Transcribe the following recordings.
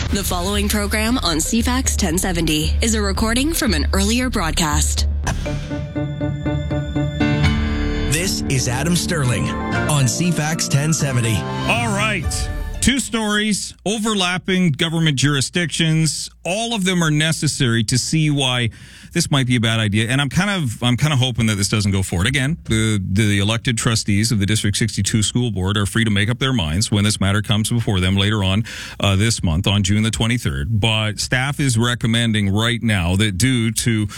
The following program on CFAX 1070 is a recording from an earlier broadcast. This is Adam Sterling on CFAX 1070. All right. Two stories, overlapping government jurisdictions. All of them are necessary to see why this might be a bad idea. And I'm kind of hoping that this doesn't go forward. Again, the elected trustees of the District 62 School Board are free to make up their minds when this matter comes before them later on this month, on June the 23rd. But staff is recommending right now that due to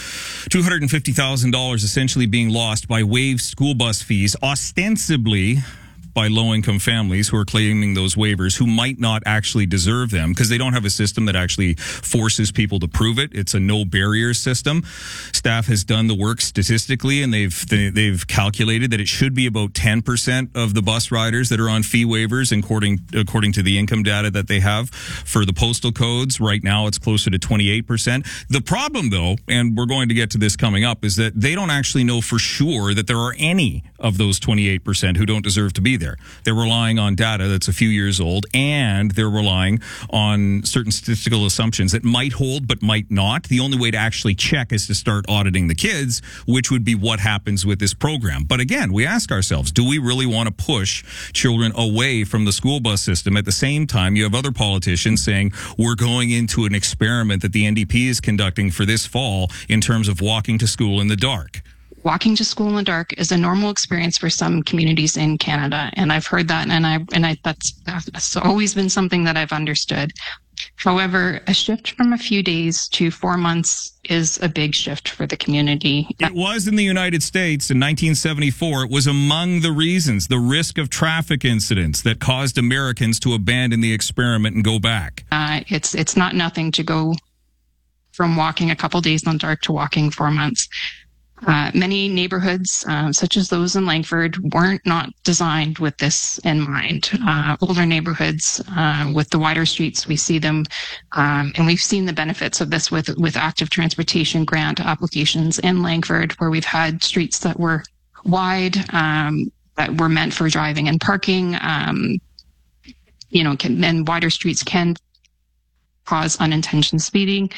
$250,000 essentially being lost by waived school bus fees, ostensibly by low-income families who are claiming those waivers, who might not actually deserve them because they don't have a system that actually forces people to prove it. It's a no-barrier system. Staff has done the work statistically, and they've calculated that it should be about 10% of the bus riders that are on fee waivers, according to the income data that they have for the postal codes. Right now, it's closer to 28%. The problem, though, and we're going to get to this coming up, is that they don't actually know for sure that there are any of those 28% who don't deserve to be there. They're relying on data that's a few years old, and they're relying on certain statistical assumptions that might hold but might not. The only way to actually check is to start auditing the kids, which would be what happens with this program. But again, we ask ourselves, do we really want to push children away from the school bus system? At the same time, you have other politicians saying we're going into an experiment that the NDP is conducting for this fall in terms of walking to school in the dark. Walking to school in the dark is a normal experience for some communities in Canada, and I've heard that, and that's always been something that I've understood. However, a shift from a few days to 4 months is a big shift for the community. It was in the United States in 1974. It was among the reasons, the risk of traffic incidents, that caused Americans to abandon the experiment and go back. It's not nothing to go from walking a couple days in the dark to walking 4 months. Many neighborhoods, such as those in Langford, weren't not designed with this in mind. Older neighborhoods with the wider streets, we see them, and we've seen the benefits of this with active transportation grant applications in Langford, where we've had streets that were wide, that were meant for driving and parking. And wider streets can cause unintentional speeding.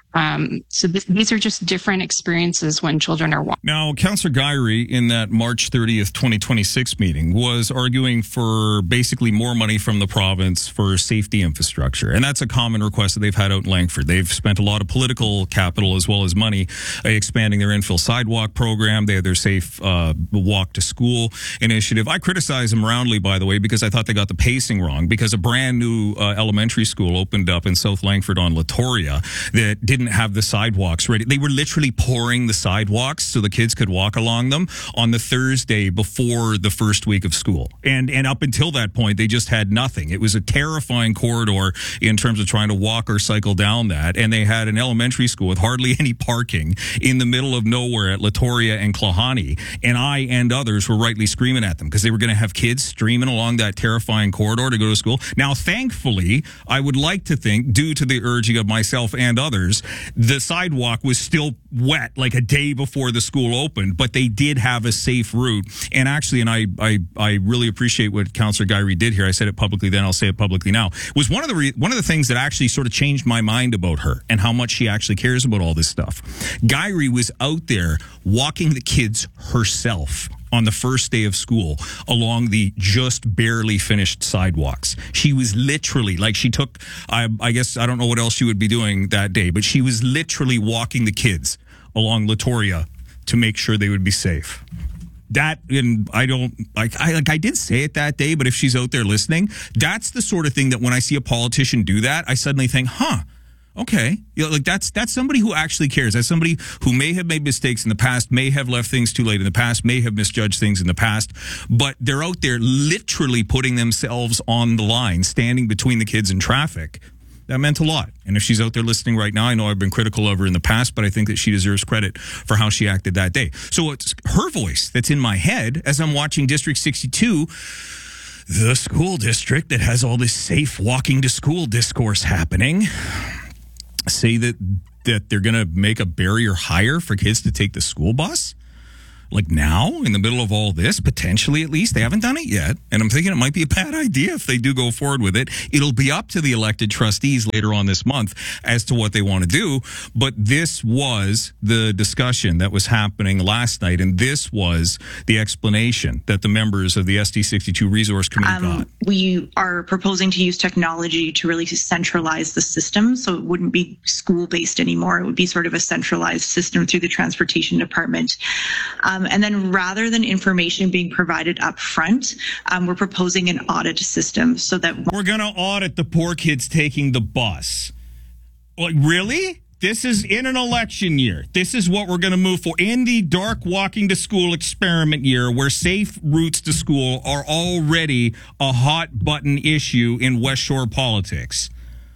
So these are just different experiences when children are walking. Now, Councillor Guyrie, in that March 30th, 2026 meeting, was arguing for basically more money from the province for safety infrastructure. And that's a common request that they've had out in Langford. They've spent a lot of political capital as well as money expanding their infill sidewalk program. They have their safe walk to school initiative. I criticize them roundly, by the way, because I thought they got the pacing wrong, because a brand new elementary school opened up in South Langford on Latoria that didn't have the sidewalks ready. They were literally pouring the sidewalks so the kids could walk along them on the Thursday before the first week of school. And up until that point, they just had nothing. It was a terrifying corridor in terms of trying to walk or cycle down that. And they had an elementary school with hardly any parking in the middle of nowhere at Latoria and Klahani. And I and others were rightly screaming at them because they were going to have kids streaming along that terrifying corridor to go to school. Now, thankfully, I would like to think, due to the urging of myself and others, the sidewalk was still wet like a day before the school opened, but they did have a safe route. And actually, and I really appreciate what Councillor Guyrie did here. I said it publicly then, I'll say it publicly now. Was one of the things that actually sort of changed my mind about her and how much she actually cares about all this stuff. Guyrie was out there walking the kids herself on the first day of school along the just barely finished sidewalks. She was literally, like, she took, I guess, I don't know what else she would be doing that day, but she was literally walking the kids along Latoria to make sure they would be safe. That, and I did say it that day, but if she's out there listening, that's the sort of thing that when I see a politician do that, I suddenly think, okay, that's somebody who actually cares. That's somebody who may have made mistakes in the past, may have left things too late in the past, may have misjudged things in the past, but they're out there literally putting themselves on the line, standing between the kids and traffic. That meant a lot. And if she's out there listening right now, I know I've been critical of her in the past, but I think that she deserves credit for how she acted that day. So it's her voice that's in my head as I'm watching District 62, the school district that has all this safe walking to school discourse happening, say that they're going to make a barrier higher for kids to take the school bus. Like now, in the middle of all this, potentially at least. They haven't done it yet. And I'm thinking it might be a bad idea if they do go forward with it. It'll be up to the elected trustees later on this month as to what they want to do. But this was the discussion that was happening last night. And this was the explanation that the members of the SD62 Resource Committee got. We are proposing to use technology to really centralize the system. So it wouldn't be school-based anymore. It would be sort of a centralized system through the Transportation Department. And then rather than information being provided up front, we're proposing an audit system so that we're going to audit the poor kids taking the bus. Like, really? This is in an election year. This is what we're going to move for. In the dark walking to school experiment year where safe routes to school are already a hot button issue in West Shore politics.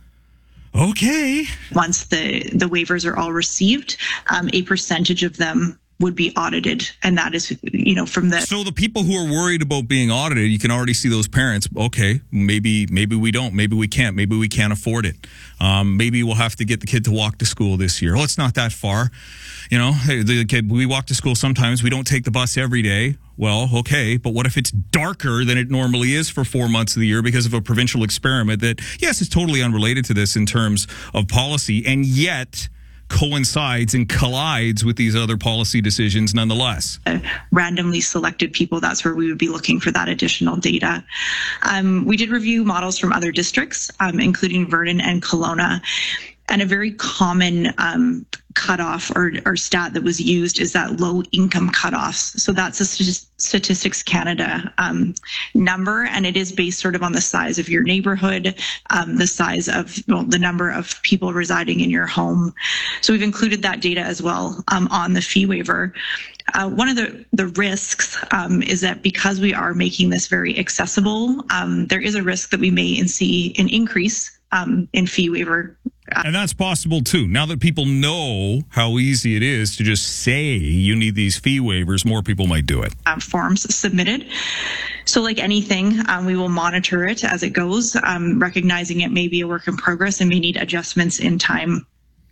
Okay. Once the waivers are all received, a percentage of them would be audited, and that is, from the... So the people who are worried about being audited, you can already see those parents, okay, maybe we don't, maybe we can't afford it. Maybe we'll have to get the kid to walk to school this year. Well, it's not that far. Hey, the kid, we walk to school sometimes, we don't take the bus every day. Well, okay, but what if it's darker than it normally is for 4 months of the year because of a provincial experiment that, yes, is totally unrelated to this in terms of policy, and yet coincides and collides with these other policy decisions nonetheless. Randomly selected people, that's where we would be looking for that additional data. We did review models from other districts, including Vernon and Kelowna. And a very common cutoff or stat that was used is that low income cutoffs. So that's a Statistics Canada number, and it is based sort of on the size of your neighborhood, the size of the number of people residing in your home. So we've included that data as well on the fee waiver. One of the risks is that because we are making this very accessible, there is a risk that we may see an increase in fee waiver. And that's possible too. Now that people know how easy it is to just say you need these fee waivers, more people might do it. Forms submitted. So like anything, we will monitor it as it goes, recognizing it may be a work in progress and may need adjustments in time.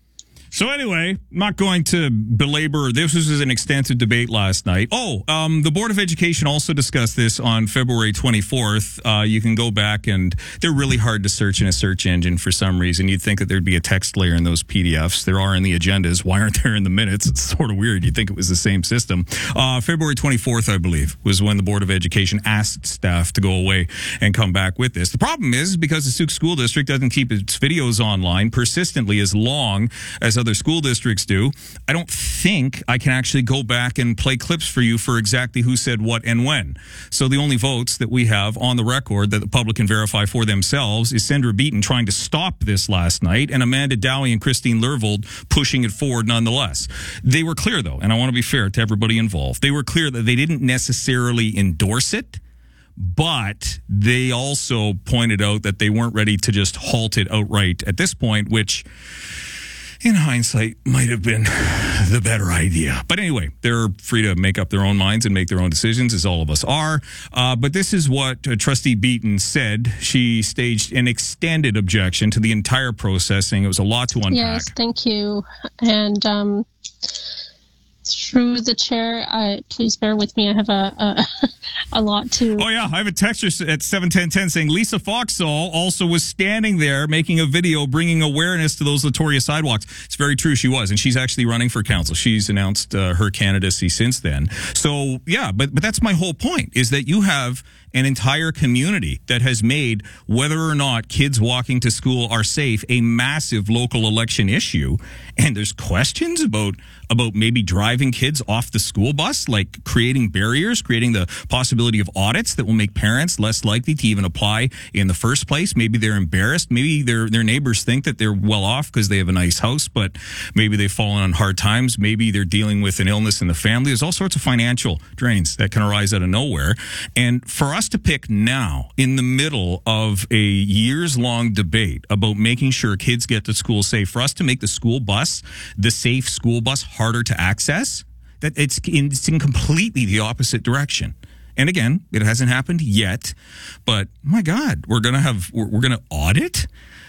So anyway, I'm not going to belabor. This was an extensive debate last night. The Board of Education also discussed this on February 24th. You can go back, and they're really hard to search in a search engine for some reason. You'd think that there'd be a text layer in those PDFs. There are in the agendas. Why aren't there in the minutes? It's sort of weird. You'd think it was the same system. February 24th, I believe, was when the Board of Education asked staff to go away and come back with this. The problem is because the Sault School District doesn't keep its videos online persistently as long as other school districts do, I don't think I can actually go back and play clips for you for exactly who said what and when. So the only votes that we have on the record that the public can verify for themselves is Sandra Beaton trying to stop this last night and Amanda Dowie and Christine Lervold pushing it forward nonetheless. They were clear, though, and I want to be fair to everybody involved. They were clear that they didn't necessarily endorse it, but they also pointed out that they weren't ready to just halt it outright at this point, which in hindsight might have been the better idea. But anyway, they're free to make up their own minds and make their own decisions, as all of us are. But this is what Trustee Beaton said. She staged an extended objection to the entire process, saying it was a lot to unpack. Yes, thank you. And through the chair, please bear with me. I have a lot to... Oh, yeah. I have a texter at 71010 saying Lisa Foxall also was standing there making a video bringing awareness to those Latoria sidewalks. It's very true. She was. And she's actually running for council. She's announced her candidacy since then. So, yeah, but that's my whole point, is that you have an entire community that has made whether or not kids walking to school are safe a massive local election issue. And there's questions about maybe driving kids off the school bus, like creating barriers, creating the possibility of audits that will make parents less likely to even apply in the first place. Maybe they're embarrassed. Maybe their neighbors think that they're well off because they have a nice house, but maybe they've fallen on hard times. Maybe they're dealing with an illness in the family. There's all sorts of financial drains that can arise out of nowhere. And for us to pick now, in the middle of a years-long debate about making sure kids get to school safe, for us to make the school bus, the safe school bus, harder to access, that it's in completely the opposite direction. And again, it hasn't happened yet, but my God, we're going to audit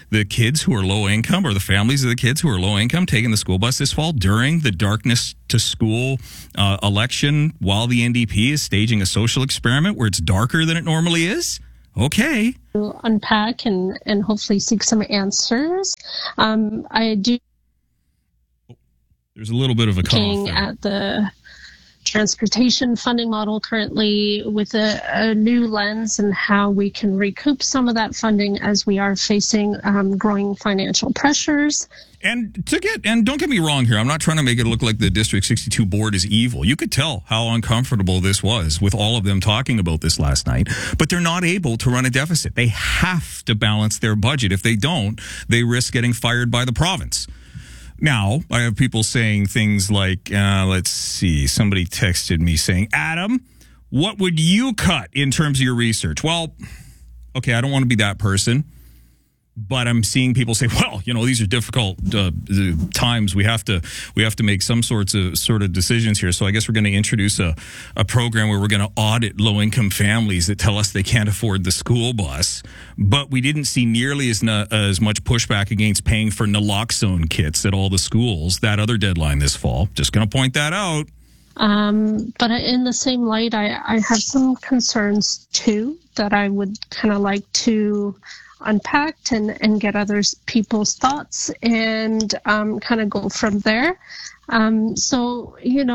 the kids who are low income or the families of the kids who are low income taking the school bus this fall during the darkness to school election while the NDP is staging a social experiment where it's darker than it normally is? Okay. To unpack and hopefully seek some answers. I do. There's a little bit of a looking cough at the transportation funding model currently with a new lens and how we can recoup some of that funding as we are facing growing financial pressures. And don't get me wrong here, I'm not trying to make it look like the District 62 board is evil. You could tell how uncomfortable this was with all of them talking about this last night, but they're not able to run a deficit. They have to balance their budget. If they don't, they risk getting fired by the province. Now, I have people saying things like, let's see, somebody texted me saying, Adam, what would you cut in terms of your research? Well, okay, I don't want to be that person, but I'm seeing people say, well, these are difficult times. We have to make some sort of decisions here. So I guess we're going to introduce a program where we're going to audit low-income families that tell us they can't afford the school bus. But we didn't see nearly as much pushback against paying for naloxone kits at all the schools. That other deadline this fall. Just going to point that out. But in the same light, I have some concerns too that I would kind of like to unpacked and get other people's thoughts and kind of go from there. So,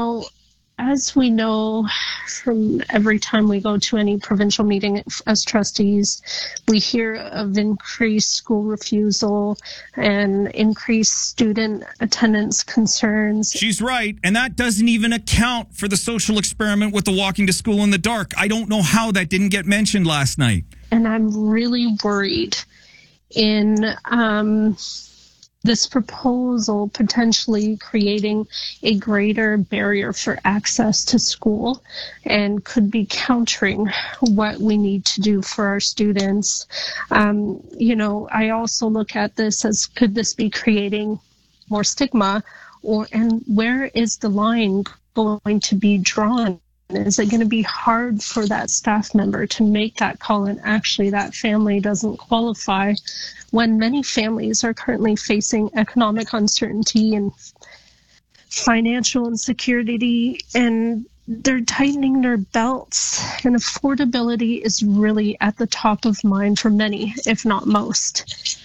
as we know from every time we go to any provincial meeting as trustees, we hear of increased school refusal and increased student attendance concerns. She's right. And that doesn't even account for the social experiment with the walking to school in the dark. I don't know how that didn't get mentioned last night. And I'm really worried in this proposal potentially creating a greater barrier for access to school and could be countering what we need to do for our students. I also look at this as, could this be creating more stigma, and where is the line going to be drawn? Is it going to be hard for that staff member to make that call and actually that family doesn't qualify when many families are currently facing economic uncertainty and financial insecurity and they're tightening their belts, and affordability is really at the top of mind for many, if not most.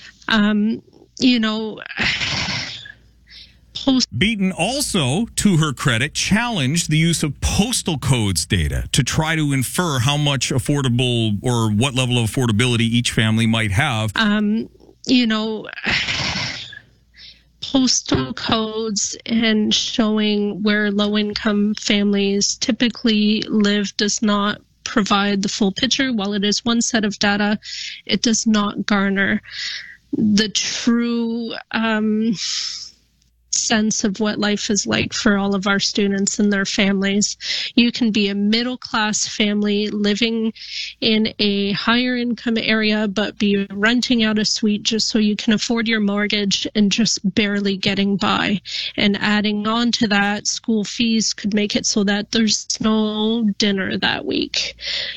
Beaton also, to her credit, challenged the use of postal codes data to try to infer how much affordable or what level of affordability each family might have. Postal codes and showing where low-income families typically live does not provide the full picture. While it is one set of data, it does not garner the true sense of what life is like for all of our students and their families. You can be a middle-class family living in a higher income area, but be renting out a suite just so you can afford your mortgage and just barely getting by. And adding on to that, school fees could make it so that there's no dinner that week.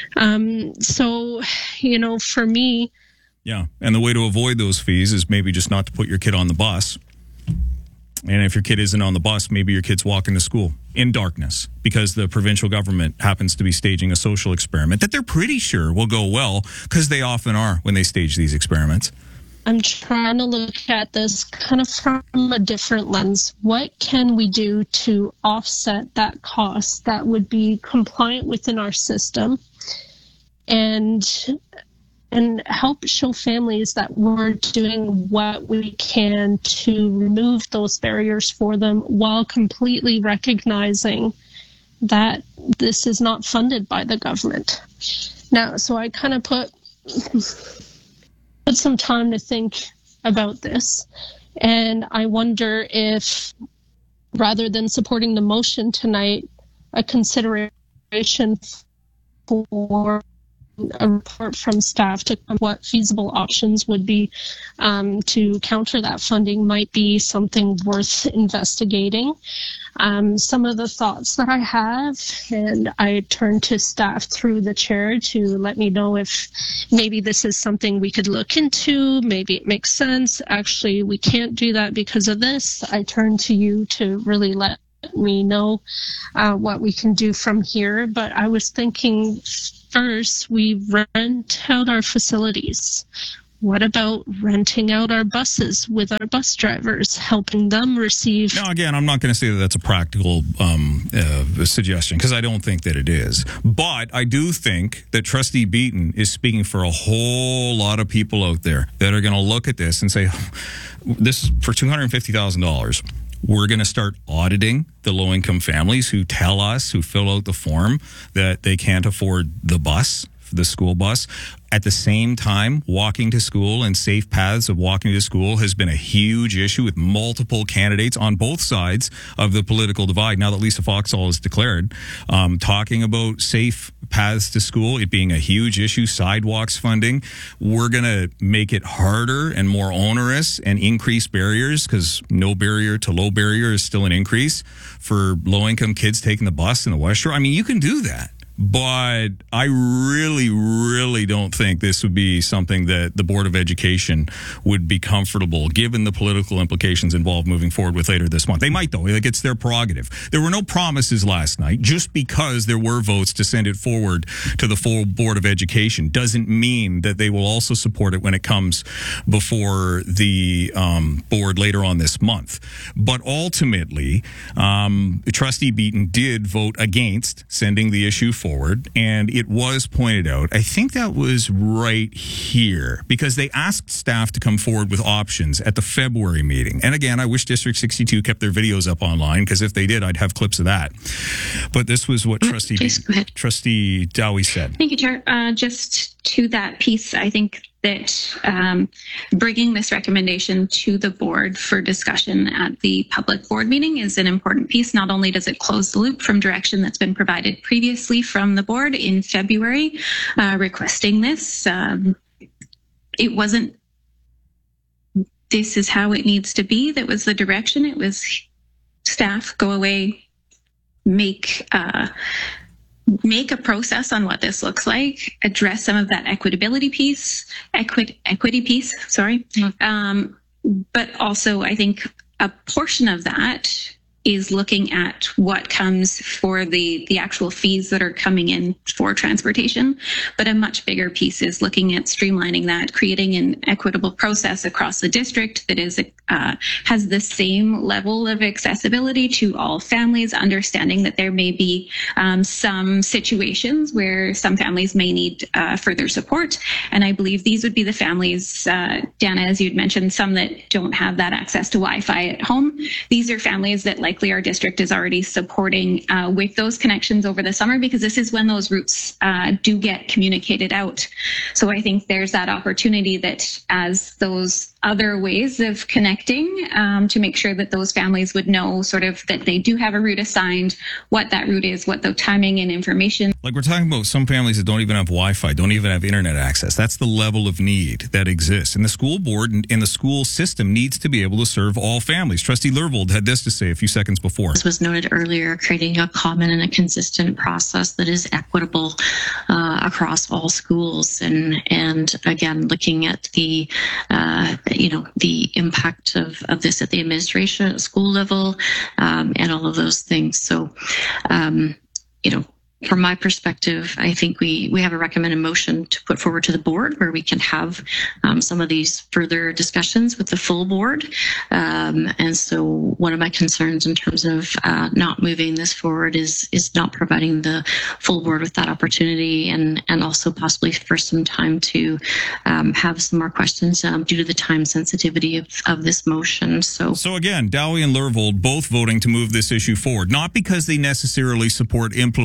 For me... Yeah, and the way to avoid those fees is maybe just not to put your kid on the bus. And if your kid isn't on the bus, maybe your kid's walking to school in darkness because the provincial government happens to be staging a social experiment that they're pretty sure will go well, because they often are when they stage these experiments. I'm trying to look at this kind of from a different lens. What can we do to offset that cost that would be compliant within our system and help show families that we're doing what we can to remove those barriers for them while completely recognizing that this is not funded by the government. Now, so I kind of put some time to think about this, and I wonder if, rather than supporting the motion tonight, a consideration for a report from staff to what feasible options would be to counter that funding might be something worth investigating. Some of the thoughts that I have, and I turn to staff through the chair to let me know if maybe this is something we could look into, maybe it makes sense. Actually, we can't do that because of this. I turn to you to really let me know what we can do from here. But I was thinking, first, we rent out our facilities. What about renting out our buses with our bus drivers, helping them receive? Now, again, I'm not going to say that that's a practical suggestion, because I don't think that it is. But I do think that Trustee Beaton is speaking for a whole lot of people out there that are going to look at this and say, this for $250,000. We're going to start auditing the low-income families who tell us, who fill out the form, that they can't afford the bus, the school bus. At the same time, walking to school and safe paths of walking to school has been a huge issue with multiple candidates on both sides of the political divide. Now that Lisa Foxall has declared, talking about safe paths to school, it being a huge issue, sidewalks funding, we're going to make it harder and more onerous and increase barriers, because no barrier to low barrier is still an increase for low-income kids taking the bus in the West Shore. I mean, you can do that. But I really, really don't think this would be something that the Board of Education would be comfortable, given the political implications involved, moving forward with later this month. They might, though. Like, it's their prerogative. There were no promises last night. Just because there were votes to send it forward to the full Board of Education doesn't mean that they will also support it when it comes before the board later on this month. But ultimately, Trustee Beaton did vote against sending the issue forward, and it was pointed out, I think that was right here, because they asked staff to come forward with options at the February meeting. And again, I wish District 62 kept their videos up online, because if they did, I'd have clips of that. But this was what Trustee Dowie said. Thank you, Chair. Just to that piece, I think that bringing this recommendation to the board for discussion at the public board meeting is an important piece. Not only does it close the loop from direction that's been provided previously from the board in February requesting this, it wasn't this is how it needs to be that was the direction. It was staff go away, make a process on what this looks like, address some of that equity piece, but also I think a portion of that is looking at what comes for the actual fees that are coming in for transportation. But a much bigger piece is looking at streamlining that, creating an equitable process across the district that is has the same level of accessibility to all families, understanding that there may be some situations where some families may need further support. And I believe these would be the families, Dana, as you'd mentioned, some that don't have that access to Wi-Fi at home. These are families that likely our district is already supporting with those connections over the summer, because this is when those routes do get communicated out. So I think there's that opportunity that as those other ways of connecting to make sure that those families would know sort of that they do have a route assigned, what that route is, what the timing and information. Like, we're talking about some families that don't even have Wi-Fi, don't even have internet access. That's the level of need that exists. And the school board and the school system needs to be able to serve all families. Trustee Lervold had this to say a few seconds before. As was noted earlier, creating a common and a consistent process that is equitable across all schools. And again, looking at the the impact of this at the administration at school level and all of those things. So, from my perspective, I think we have a recommended motion to put forward to the board where we can have some of these further discussions with the full board. And so one of my concerns in terms of not moving this forward is not providing the full board with that opportunity, and also possibly for some time to have some more questions due to the time sensitivity of this motion. So again, Dowie and Lervold both voting to move this issue forward, not because they necessarily support implementing it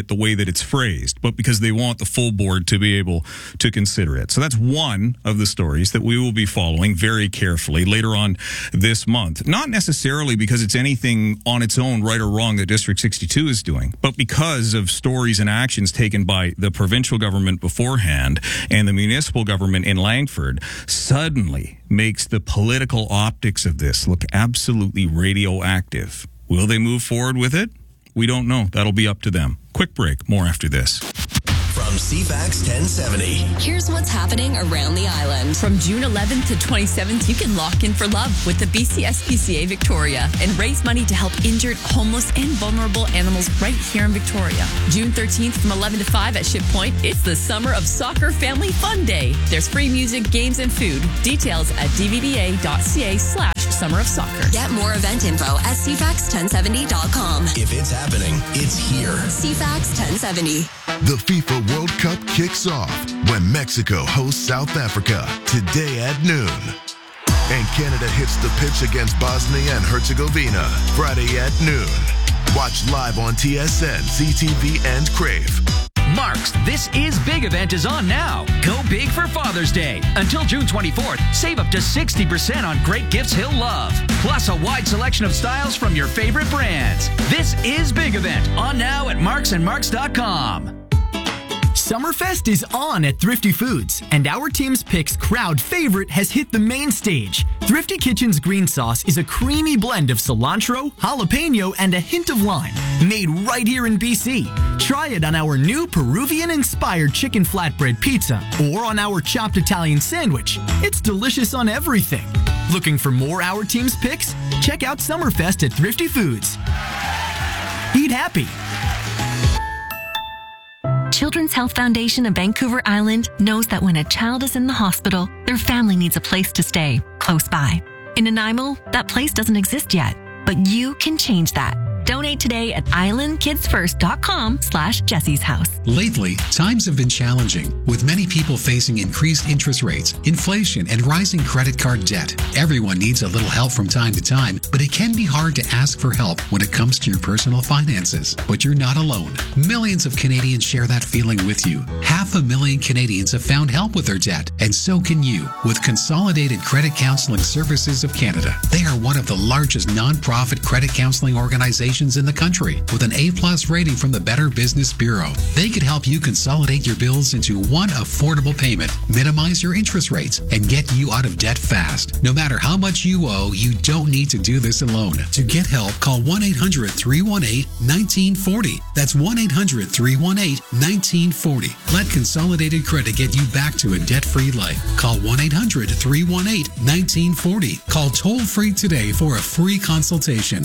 it the way that it's phrased, but because they want the full board to be able to consider it. So that's one of the stories that we will be following very carefully later on this month. Not necessarily because it's anything on its own, right or wrong, that District 62 is doing, but because of stories and actions taken by the provincial government beforehand and the municipal government in Langford suddenly makes the political optics of this look absolutely radioactive. Will they move forward with it? We don't know. That'll be up to them. Quick break. More after this. From CFAX 1070. Here's what's happening around the island. From June 11th to 27th, you can lock in for love with the BCSPCA Victoria and raise money to help injured, homeless, and vulnerable animals right here in Victoria. June 13th from 11 to 5 at Ship Point, it's the Summer of Soccer Family Fun Day. There's free music, games, and food. Details at dvba.ca/Summer of Soccer. Get more event info at cfax1070.com. If it's happening, it's here. CFAX 1070. The FIFA World Cup kicks off when Mexico hosts South Africa today at noon. And Canada hits the pitch against Bosnia and Herzegovina Friday at noon. Watch live on TSN, CTV, and Crave. Mark's This Is Big event is on now. Go big for Father's Day. Until June 24th, save up to 60% on great gifts he'll love. Plus a wide selection of styles from your favorite brands. This Is Big event on now at marksandmarks.com. Summerfest is on at Thrifty Foods, and our team's picks crowd favorite has hit the main stage. Thrifty Kitchen's green sauce is a creamy blend of cilantro, jalapeno, and a hint of lime, made right here in BC. Try it on our new Peruvian-inspired chicken flatbread pizza or on our chopped Italian sandwich. It's delicious on everything. Looking for more Our Team's picks? Check out Summerfest at Thrifty Foods. Eat happy. Children's Health Foundation of Vancouver Island knows that when a child is in the hospital, their family needs a place to stay, close by. In Nanaimo, that place doesn't exist yet, but you can change that. Donate today at islandkidsfirst.com/Jessie's House. Lately, times have been challenging, with many people facing increased interest rates, inflation, and rising credit card debt. Everyone needs a little help from time to time, but it can be hard to ask for help when it comes to your personal finances. But you're not alone. Millions of Canadians share that feeling with you. 500,000 Canadians have found help with their debt, and so can you with Consolidated Credit Counseling Services of Canada. They are one of the largest non-profit credit counseling organizations in the country with an A+ rating from the Better Business Bureau. They could help you consolidate your bills into one affordable payment, minimize your interest rates, and get you out of debt fast. No matter how much you owe, you don't need to do this alone. To get help, call 1-800-318-1940. That's 1-800-318-1940. Let Consolidated Credit get you back to a debt-free life. Call 1-800-318-1940. Call toll-free today for a free consultation.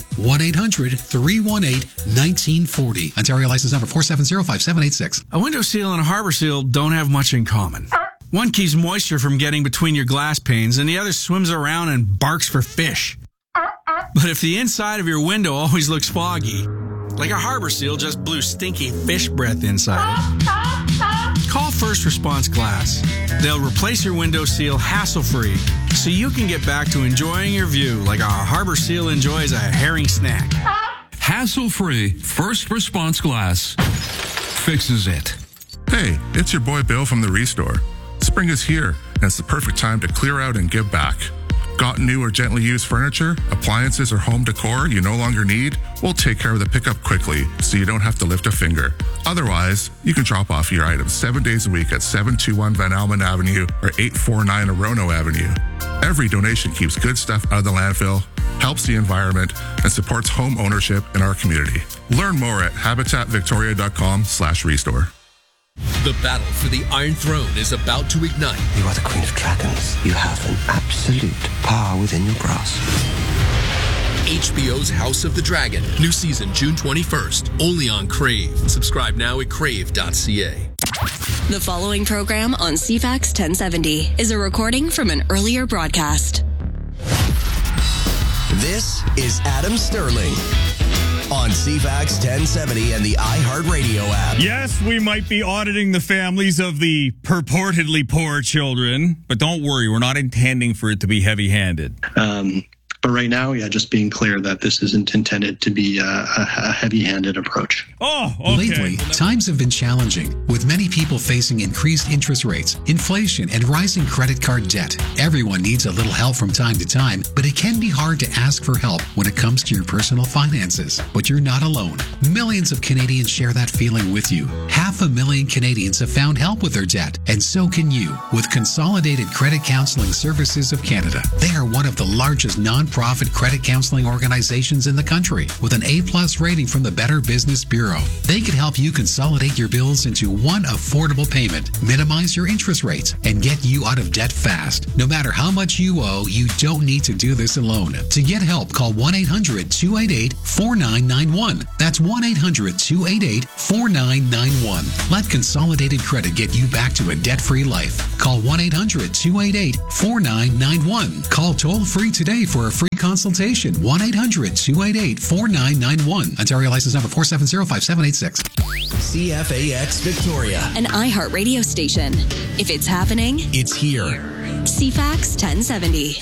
1-800-318-1940. Ontario license number 4705786. A window seal and a harbor seal don't have much in common. One keeps moisture from getting between your glass panes, and the other swims around and barks for fish. But if the inside of your window always looks foggy, like a harbor seal just blew stinky fish breath inside it, call First Response Glass. They'll replace your window seal hassle-free so you can get back to enjoying your view like a harbor seal enjoys a herring snack. Hassle-free First Response Glass fixes it. Hey, it's your boy Bill from the Restore. Spring is here, and it's the perfect time to clear out and give back. Got new or gently used furniture, appliances, or home decor you no longer need? We'll take care of the pickup quickly so you don't have to lift a finger. Otherwise, you can drop off your items 7 days a week at 721 Van Almen Avenue or 849 Orono Avenue. Every donation keeps good stuff out of the landfill, helps the environment, and supports home ownership in our community. Learn more at habitatVictoria.com/restore. The battle for the Iron Throne is about to ignite. You are the Queen of Dragons. You have an absolute power within your grasp. HBO's House of the Dragon. New season June 21st. Only on Crave. Subscribe now at crave.ca. The following program on CFAX 1070 is a recording from an earlier broadcast. This is Adam Sterling on CFAX 1070 and the iHeartRadio app. Yes, we might be auditing the families of the purportedly poor children, but don't worry, we're not intending for it to be heavy-handed. But right now, just being clear that this isn't intended to be a heavy-handed approach. Oh, okay. Lately, times have been challenging, with many people facing increased interest rates, inflation, and rising credit card debt. Everyone needs a little help from time to time, but it can be hard to ask for help when it comes to your personal finances. But you're not alone. Millions of Canadians share that feeling with you. 500,000 Canadians have found help with their debt, and so can you with Consolidated Credit Counseling Services of Canada. They are one of the largest non-profit credit counseling organizations in the country with an A+ rating from the Better Business Bureau. They can help you consolidate your bills into one affordable payment, minimize your interest rates, and get you out of debt fast. No matter how much you owe, you don't need to do this alone. To get help, call 1-800-288-4991. That's 1-800-288-4991. Let Consolidated Credit get you back to a debt-free life. Call 1-800-288-4991. Call toll-free today for a free consultation. 1-800-288-4991. Ontario license number 4705786. CFAX Victoria. An iHeartRadio station. If it's happening, it's here. CFAX 1070.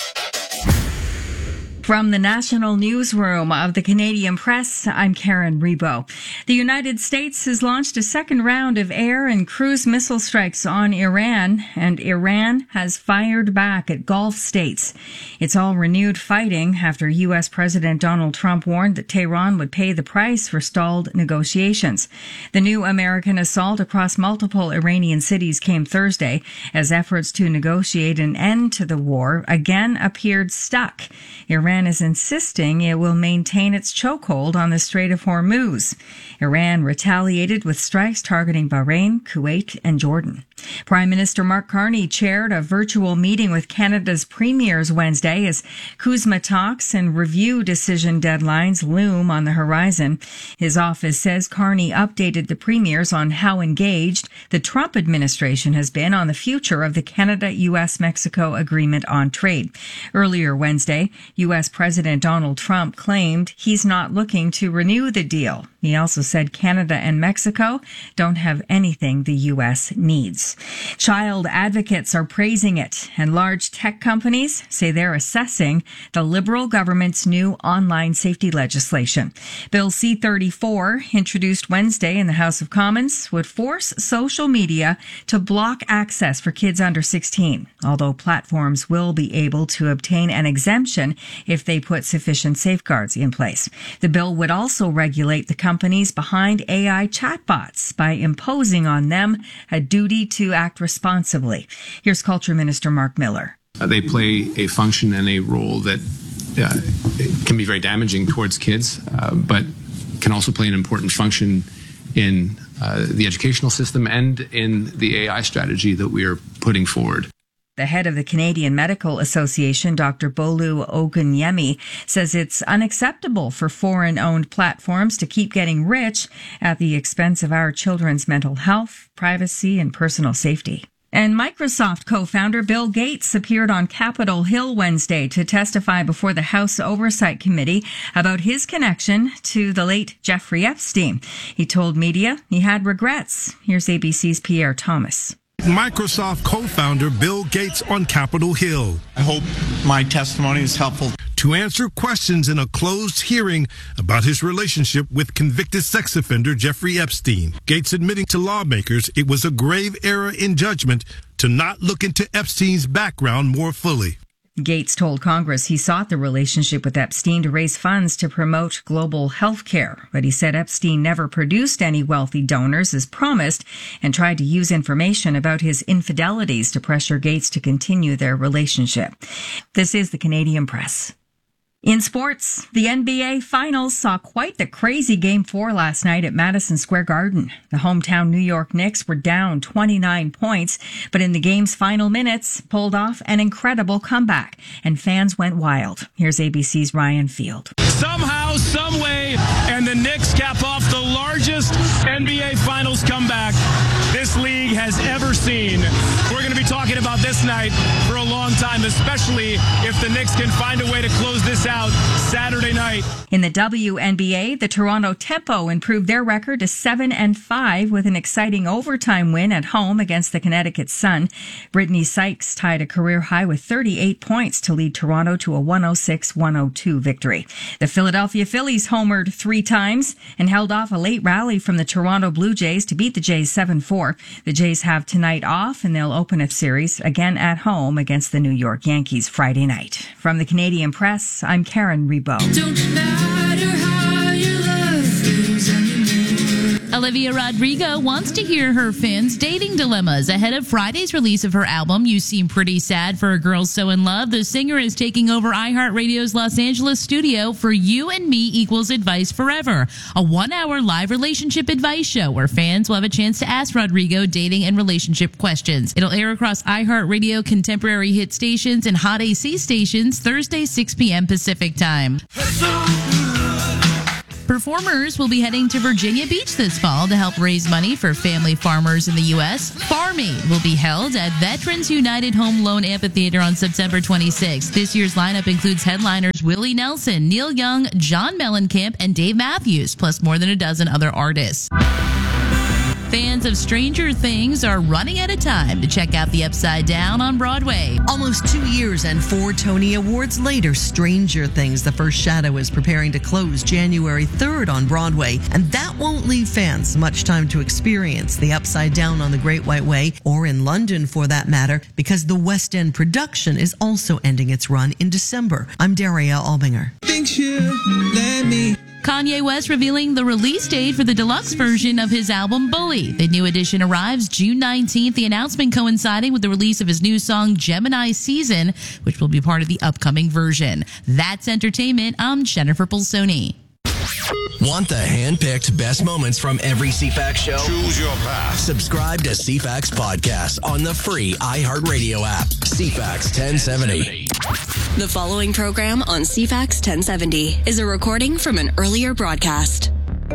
From the National Newsroom of the Canadian Press, I'm Karen Rebo. The United States has launched a second round of air and cruise missile strikes on Iran, and Iran has fired back at Gulf states. It's all renewed fighting after U.S. President Donald Trump warned that Tehran would pay the price for stalled negotiations. The new American assault across multiple Iranian cities came Thursday as efforts to negotiate an end to the war again appeared stuck. Iran is insisting it will maintain its chokehold on the Strait of Hormuz. Iran retaliated with strikes targeting Bahrain, Kuwait, and Jordan. Prime Minister Mark Carney chaired a virtual meeting with Canada's premiers Wednesday as CUSMA talks and review decision deadlines loom on the horizon. His office says Carney updated the premiers on how engaged the Trump administration has been on the future of the Canada-U.S.-Mexico Agreement on Trade. Earlier Wednesday, U.S. President Donald Trump claimed he's not looking to renew the deal. He also said Canada and Mexico don't have anything the U.S. needs. Child advocates are praising it, and large tech companies say they're assessing the Liberal government's new online safety legislation. Bill C-34, introduced Wednesday in the House of Commons, would force social media to block access for kids under 16, although platforms will be able to obtain an exemption if they put sufficient safeguards in place. The bill would also regulate the companies behind AI chatbots by imposing on them a duty to act responsibly. Here's Culture Minister Mark Miller. They play a function and a role that can be very damaging towards kids, but can also play an important function in the educational system and in the AI strategy that we are putting forward. The head of the Canadian Medical Association, Dr. Bolu Ogunyemi, says it's unacceptable for foreign-owned platforms to keep getting rich at the expense of our children's mental health, privacy, and personal safety. And Microsoft co-founder Bill Gates appeared on Capitol Hill Wednesday to testify before the House Oversight Committee about his connection to the late Jeffrey Epstein. He told media he had regrets. Here's ABC's Pierre Thomas. Microsoft co-founder Bill Gates on Capitol Hill. I hope my testimony is helpful to answer questions in a closed hearing about his relationship with convicted sex offender Jeffrey Epstein. Gates admitting to lawmakers it was a grave error in judgment to not look into Epstein's background more fully. Gates told Congress he sought the relationship with Epstein to raise funds to promote global health care, but he said Epstein never produced any wealthy donors as promised and tried to use information about his infidelities to pressure Gates to continue their relationship. This is the Canadian Press. In sports, the NBA Finals saw quite the crazy Game 4 last night at Madison Square Garden. The hometown New York Knicks were down 29 points, but in the game's final minutes, pulled off an incredible comeback, and fans went wild. Here's ABC's Ryan Field. Somehow, someway, and the Knicks cap off the largest NBA Finals comeback this league has ever seen. We're going to be talking about this night for a long time, especially if the Knicks can find a way to close this out Saturday night. tonight. In the WNBA, the Toronto Tempo improved their record to 7-5 with an exciting overtime win at home against the Connecticut Sun. Brittany Sykes tied a career high with 38 points to lead Toronto to a 106-102 victory. The Philadelphia Phillies homered 3 times and held off a late rally from the Toronto Blue Jays to beat the Jays 7-4. The Jays have tonight off and they'll open a series again at home against the New York Yankees Friday night. From the Canadian Press, I'm Karen Rebo. Olivia Rodrigo wants to hear her fans' dating dilemmas. Ahead of Friday's release of her album, You Seem Pretty Sad for a Girl So in Love, the singer is taking over iHeartRadio's Los Angeles studio for You and Me Equals Advice Forever, a 1-hour live relationship advice show where fans will have a chance to ask Rodrigo dating and relationship questions. It'll air across iHeartRadio contemporary hit stations and Hot AC stations Thursday, 6 p.m. Pacific time. Performers will be heading to Virginia Beach this fall to help raise money for family farmers in the U.S. Farm Aid will be held at Veterans United Home Loan Amphitheater on September 26th. This year's lineup includes headliners Willie Nelson, Neil Young, John Mellencamp, and Dave Matthews, plus more than a dozen other artists. Fans of Stranger Things are running out of time to check out The Upside Down on Broadway. Almost 2 years and 4 Tony Awards later, Stranger Things, The First Shadow, is preparing to close January 3rd on Broadway, and that won't leave fans much time to experience The Upside Down on the Great White Way, or in London for that matter, because the West End production is also ending its run in December. I'm Daria Albinger. Kanye West revealing the release date for the deluxe version of his album Bully. The new edition arrives June 19th, the announcement coinciding with the release of his new song Gemini Season, which will be part of the upcoming version. That's entertainment. I'm Jennifer Pulsoni. Want the hand-picked best moments from every CFAX show? Choose your path. Subscribe to CFAX Podcast on the free iHeartRadio app. CFAX 1070. The following program on CFAX 1070 is a recording from an earlier broadcast.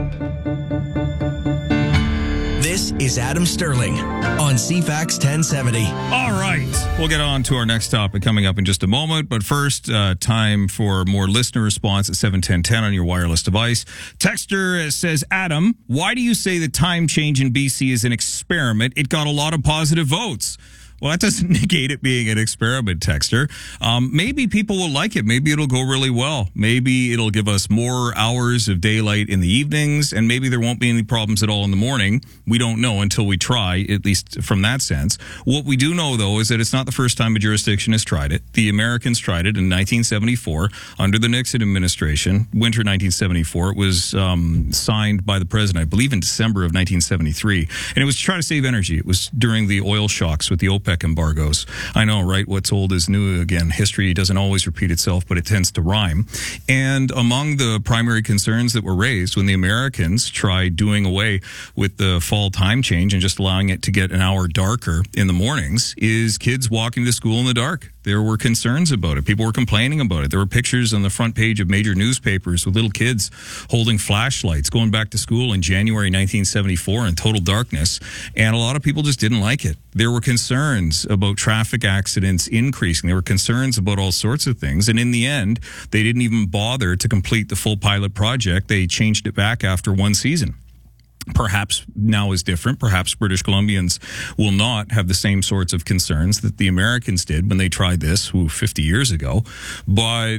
This is Adam Sterling on CFAX 1070. All right. We'll get on to our next topic coming up in just a moment. But first, time for more listener response at 71010 on your wireless device. Texter says, Adam, why do you say the time change in BC is an experiment? It got a lot of positive votes. Well, that doesn't negate it being an experiment, Texter. Maybe people will like it. Maybe it'll go really well. Maybe it'll give us more hours of daylight in the evenings, and maybe there won't be any problems at all in the morning. We don't know until we try, at least from that sense. What we do know, though, is that it's not the first time a jurisdiction has tried it. The Americans tried it in 1974 under the Nixon administration, winter 1974. It was signed by the president, I believe, in December of 1973. And it was to try to save energy. It was during the oil shocks with the OPEC embargoes. I know, right? What's old is new again. History doesn't always repeat itself, but it tends to rhyme. And among the primary concerns that were raised when the Americans tried doing away with the fall time change and just allowing it to get an hour darker in the mornings is kids walking to school in the dark. There were concerns about it. People were complaining about it. There were pictures on the front page of major newspapers with little kids holding flashlights going back to school in January 1974 in total darkness. And a lot of people just didn't like it. There were concerns about traffic accidents increasing. There were concerns about all sorts of things. And in the end, they didn't even bother to complete the full pilot project. They changed it back after one season. Perhaps now is different. Perhaps British Columbians will not have the same sorts of concerns that the Americans did when they tried this 50 years ago. But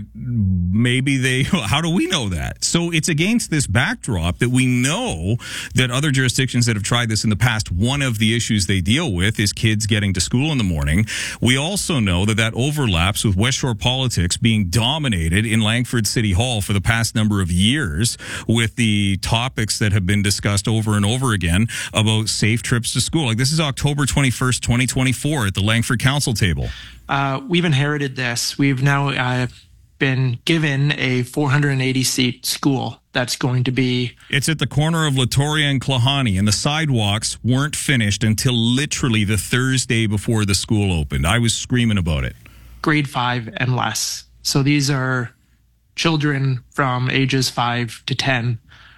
maybe they, how do we know that? So it's against this backdrop that we know that other jurisdictions that have tried this in the past, one of the issues they deal with is kids getting to school in the morning. We also know that that overlaps with West Shore politics being dominated in Langford City Hall for the past number of years with the topics that have been discussed over and over again about safe trips to school. Like this is October 21st, 2024 at the Langford Council table. We've inherited this. We've now been given a 480-seat school that's going to be... It's at the corner of Latoria and Klahani, and the sidewalks weren't finished until literally the Thursday before the school opened. I was screaming about it. Grade 5 and less. So these are children from ages 5 to 10.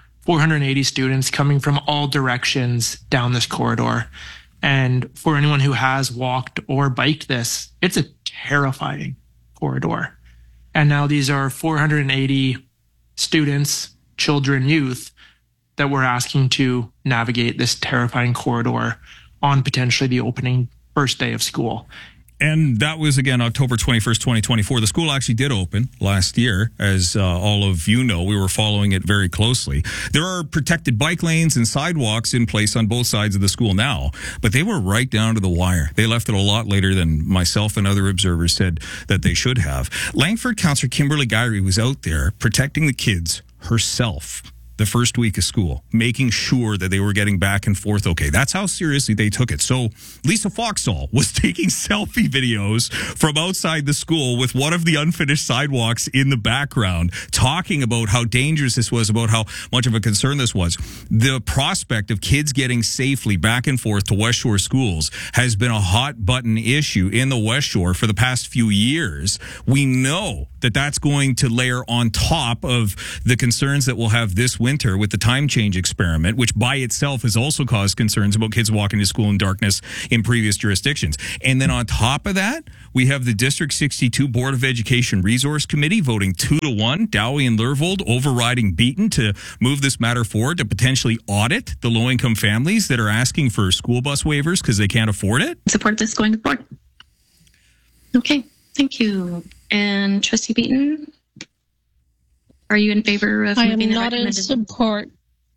480 students coming from all directions down this corridor. And for anyone who has walked or biked this, it's a terrifying corridor. And now these are 480 students, children, youth that we're asking to navigate this terrifying corridor on potentially the opening first day of school. And that was, again, October 21st, 2024. The school actually did open last year. As all of you know, we were following it very closely. There are protected bike lanes and sidewalks in place on both sides of the school now, but they were right down to the wire. They left it a lot later than myself and other observers said that they should have. Langford Councillor Kimberly Gyree was out there protecting the kids herself the first week of school, making sure that they were getting back and forth okay. That's how seriously they took it. So Lisa Foxall was taking selfie videos from outside the school with one of the unfinished sidewalks in the background, talking about how dangerous this was, about how much of a concern this was. The prospect of kids getting safely back and forth to West Shore schools has been a hot button issue in the West Shore for the past few years. We know that that's going to layer on top of the concerns that we'll have this winter with the time change experiment, which by itself has also caused concerns about kids walking to school in darkness in previous jurisdictions. And then on top of that, we have the District 62 Board of Education Resource Committee voting 2-1, Dowie and Lervold overriding Beaton to move this matter forward to potentially audit the low-income families that are asking for school bus waivers because they can't afford it. Support this going forward. Okay, thank you. And Trustee Beaton, are you in favor of moving the recommended? I am not in support.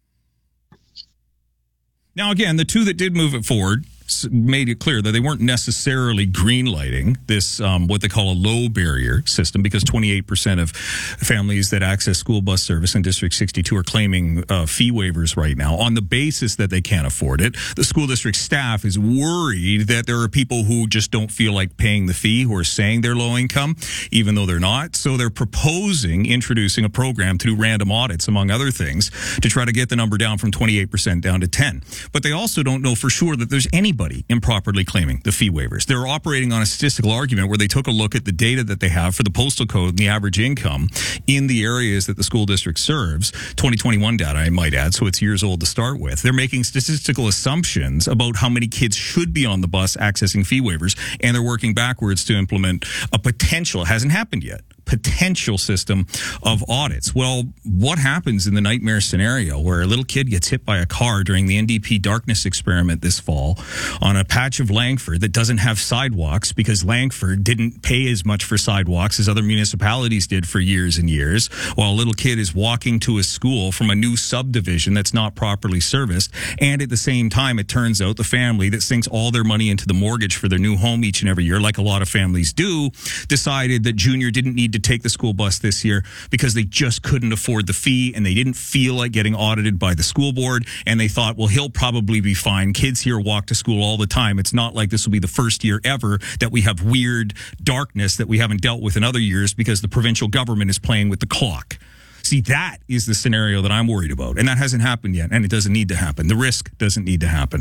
Now, again, the two that did move it forward made it clear that they weren't necessarily green-lighting this, what they call a low barrier system, because 28% of families that access school bus service in District 62 are claiming fee waivers right now on the basis that they can't afford it. The school district staff is worried that there are people who just don't feel like paying the fee, who are saying they're low income, even though they're not. So they're proposing introducing a program to do random audits, among other things, to try to get the number down from 28% down to 10. But they also don't know for sure that there's anybody improperly claiming the fee waivers. They're operating on a statistical argument where they took a look at the data that they have for the postal code and the average income in the areas that the school district serves. 2021 data, I might add, so it's years old to start with. They're making statistical assumptions about how many kids should be on the bus accessing fee waivers, and they're working backwards to implement a potential, it hasn't happened yet, potential system of audits. Well, what happens in the nightmare scenario where a little kid gets hit by a car during the NDP darkness experiment this fall on a patch of Langford that doesn't have sidewalks because Langford didn't pay as much for sidewalks as other municipalities did for years and years, while a little kid is walking to a school from a new subdivision that's not properly serviced, and at the same time it turns out the family that sinks all their money into the mortgage for their new home each and every year, like a lot of families do, decided that Junior didn't need to take the school bus this year because they just couldn't afford the fee and they didn't feel like getting audited by the school board, and they thought, well, he'll probably be fine. Kids here walk to school all the time. It's not like this will be the first year ever that we have weird darkness that we haven't dealt with in other years because the provincial government is playing with the clock. See, that is the scenario that I'm worried about, and that hasn't happened yet, and it doesn't need to happen. The risk doesn't need to happen.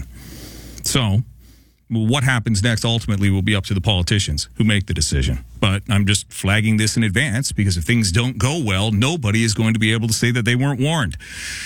So what happens next ultimately will be up to the politicians who make the decision. But I'm just flagging this in advance because if things don't go well, nobody is going to be able to say that they weren't warned.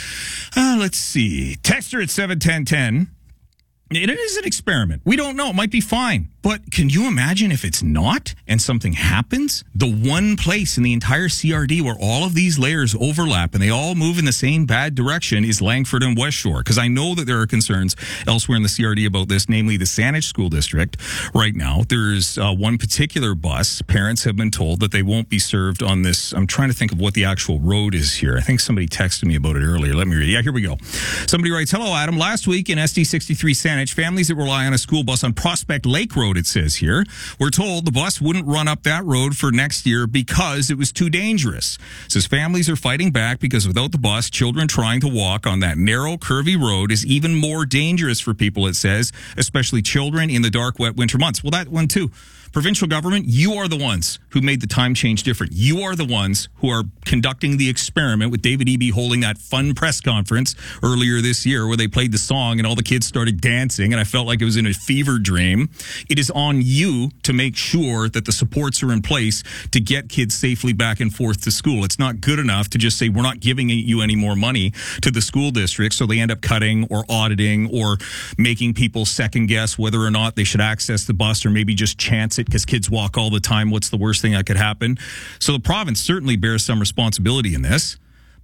Let's see. Texter at 71010. It is an experiment. We don't know. It might be fine. But can you imagine if it's not and something happens? The one place in the entire CRD where all of these layers overlap and they all move in the same bad direction is Langford and West Shore. Because I know that there are concerns elsewhere in the CRD about this, namely the Saanich School District. Right now, there's one particular bus. Parents have been told that they won't be served on this. I'm trying to think of what the actual road is here. I think somebody texted me about it earlier. Let me read. Yeah, here we go. Somebody writes, "Hello, Adam. Last week in SD 63 Saanich, families that rely on a school bus on Prospect Lake Road, it says here, were told the bus wouldn't run up that road for next year because it was too dangerous. It says families are fighting back because without the bus, children trying to walk on that narrow, curvy road is even more dangerous for people, it says, especially children in the dark, wet winter months." Well, that one too. Provincial government, you are the ones who made the time change different. You are the ones who are conducting the experiment with David Eby holding that fun press conference earlier this year where they played the song and all the kids started dancing and I felt like it was in a fever dream. It is on you to make sure that the supports are in place to get kids safely back and forth to school. It's not good enough to just say we're not giving you any more money to the school district, so they end up cutting or auditing or making people second guess whether or not they should access the bus or maybe just chance it because kids walk all the time. What's the worst thing that could happen? So the province certainly bears some responsibility in this.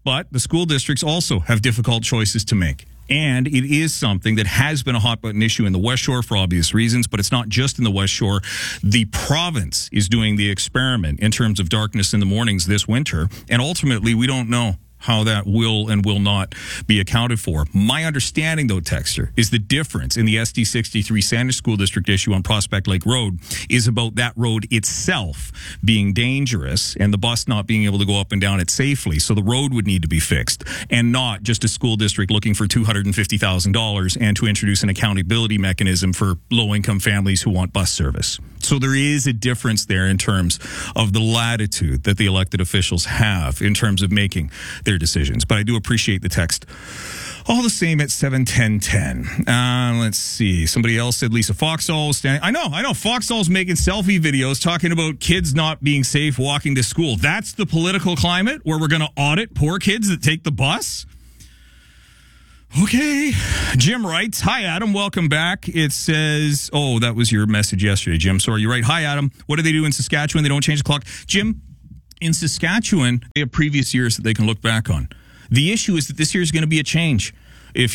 But the school districts also have difficult choices to make. And it is something that has been a hot button issue in the West Shore for obvious reasons, but it's not just in the West Shore. The province is doing the experiment in terms of darkness in the mornings this winter, and ultimately we don't know how that will and will not be accounted for. My understanding, though, Texter, is the difference in the SD63 Sandwich School District issue on Prospect Lake Road is about that road itself being dangerous and the bus not being able to go up and down it safely. So the road would need to be fixed, and not just a school district looking for $250,000 and to introduce an accountability mechanism for low-income families who want bus service. So there is a difference there in terms of the latitude that the elected officials have in terms of making their decisions. But I do appreciate the text. All the same at 71010. Let's see. Somebody else said Lisa Foxall was standing. I know. Foxall's making selfie videos talking about kids not being safe walking to school. That's the political climate where we're going to audit poor kids that take the bus? Okay. Jim writes, hi, Adam. Welcome back. It says, oh, that was your message yesterday, Jim. Sorry, you're right. Hi, Adam. What do they do in Saskatchewan? They don't change the clock. Jim, in Saskatchewan, they have previous years that they can look back on. The issue is that this year is going to be a change. If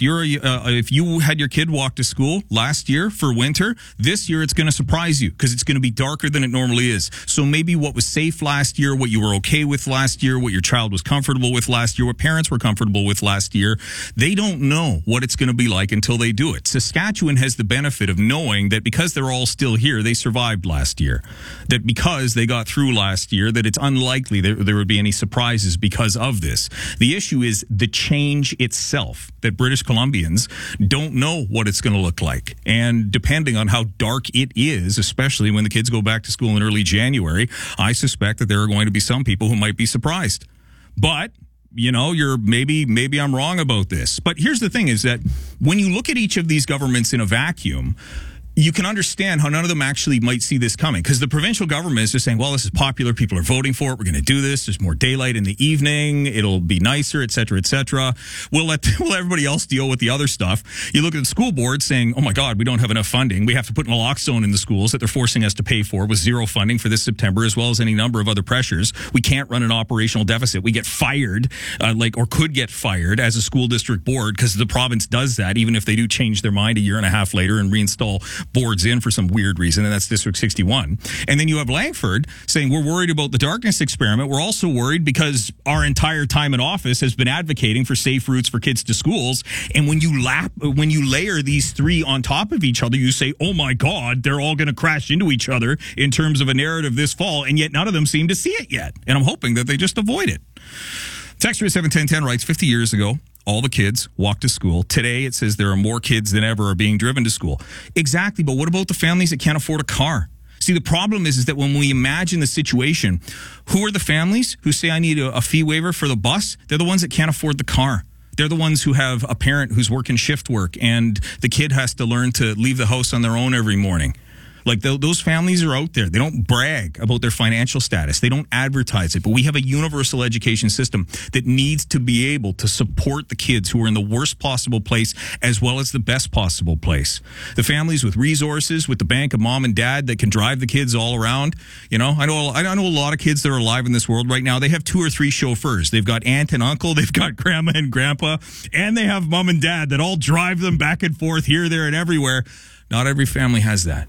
you had your kid walk to school last year for winter, this year it's going to surprise you because it's going to be darker than it normally is. So maybe what was safe last year, what you were okay with last year, what your child was comfortable with last year, what parents were comfortable with last year, they don't know what it's going to be like until they do it. Saskatchewan has the benefit of knowing that because they're all still here, they survived last year. That because they got through last year, that it's unlikely there would be any surprises because of this. The issue is the change itself, that British Columbians don't know what it's going to look like. And depending on how dark it is, especially when the kids go back to school in early January, I suspect that there are going to be some people who might be surprised. But, you know, maybe I'm wrong about this. But here's the thing is that when you look at each of these governments in a vacuum, you can understand how none of them actually might see this coming, because the provincial government is just saying, well, this is popular. People are voting for it. We're going to do this. There's more daylight in the evening. It'll be nicer, et cetera, et cetera. We'll let everybody else deal with the other stuff. You look at the school board saying, oh my God, we don't have enough funding. We have to put naloxone in the schools that they're forcing us to pay for with zero funding for this September, as well as any number of other pressures. We can't run an operational deficit. We get fired, or could get fired as a school district board, because the province does that, even if they do change their mind a year and a half later and reinstall boards in for some weird reason, and that's District 61. And then you have Langford saying, we're worried about the darkness experiment. We're also worried because our entire time in office has been advocating for safe routes for kids to schools. And when you layer these three on top of each other, you say, oh my God, they're all going to crash into each other in terms of a narrative this fall, and yet none of them seem to see it yet. And I'm hoping that they just avoid it. Texter 71010 writes, 50 years ago, all the kids walk to school. Today, it says there are more kids than ever are being driven to school. Exactly, but what about the families that can't afford a car? See, the problem is that when we imagine the situation, who are the families who say, I need a fee waiver for the bus? They're the ones that can't afford the car. They're the ones who have a parent who's working shift work, and the kid has to learn to leave the house on their own every morning. Like, those families are out there. They don't brag about their financial status. They don't advertise it. But we have a universal education system that needs to be able to support the kids who are in the worst possible place as well as the best possible place. The families with resources, with the bank of mom and dad that can drive the kids all around. You know, I know a lot of kids that are alive in this world right now. They have 2 or 3 chauffeurs. They've got aunt and uncle. They've got grandma and grandpa. And they have mom and dad that all drive them back and forth here, there, and everywhere. Not every family has that.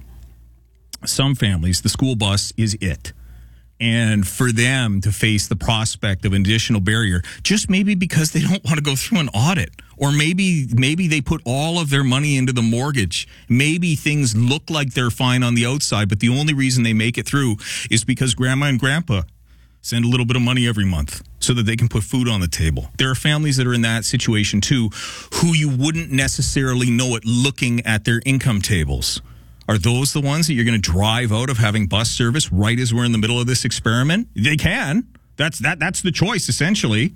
Some families, the school bus is it. And for them to face the prospect of an additional barrier, just maybe because they don't want to go through an audit, or maybe they put all of their money into the mortgage. Maybe things look like they're fine on the outside, but the only reason they make it through is because grandma and grandpa send a little bit of money every month so that they can put food on the table. There are families that are in that situation too, who you wouldn't necessarily know it looking at their income tables. Are those the ones that you're going to drive out of having bus service right as we're in the middle of this experiment? They can. That's the choice, essentially.